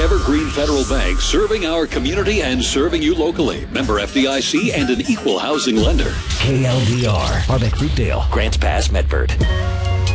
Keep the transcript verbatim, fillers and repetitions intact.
Evergreen Federal Bank, serving our community and serving you locally. Member F D I C and an equal housing lender. K L D R, Harbeck Fruitdale, Grants Pass, Medford.